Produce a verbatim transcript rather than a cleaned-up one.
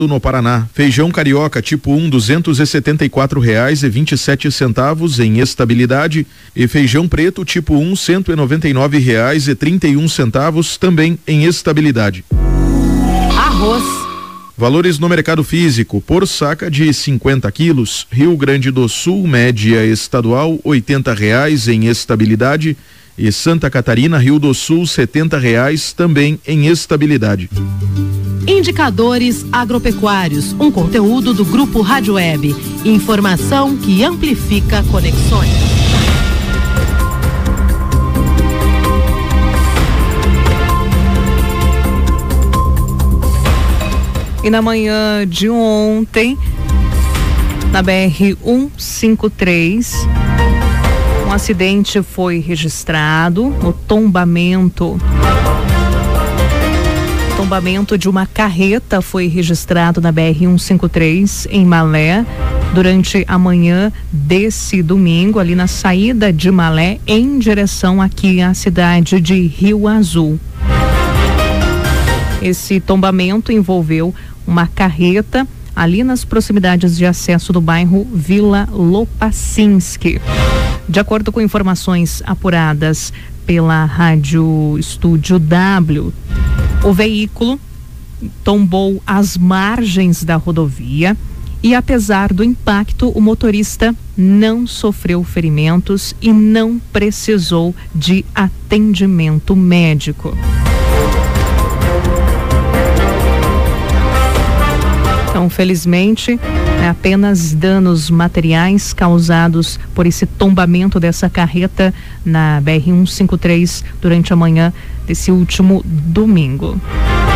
no Paraná. Feijão carioca tipo um, duzentos e setenta e quatro reais e vinte e sete centavos em estabilidade, e feijão preto tipo um, cento e noventa e nove reais e trinta e um centavos também em estabilidade. Arroz. Valores no mercado físico: por saca de cinquenta quilos, Rio Grande do Sul, média estadual oitenta reais em estabilidade, e Santa Catarina, Rio do Sul, setenta reais também em estabilidade. Indicadores agropecuários, um conteúdo do Grupo Rádio Web. Informação que amplifica conexões. E na manhã de ontem, na B R cento e cinquenta e três, um acidente foi registrado no tombamento. Tombamento de uma carreta foi registrado na B R cento e cinquenta e três em Malé durante a manhã desse domingo, ali na saída de Malé em direção aqui à cidade de Rio Azul. Esse tombamento envolveu uma carreta ali nas proximidades de acesso do bairro Vila Lopacinski. De acordo com informações apuradas pela Rádio Estúdio W, o veículo tombou às margens da rodovia e, apesar do impacto, o motorista não sofreu ferimentos e não precisou de atendimento médico. Então, felizmente, é apenas danos materiais causados por esse tombamento dessa carreta na B R cento e cinquenta e três durante a manhã desse último domingo.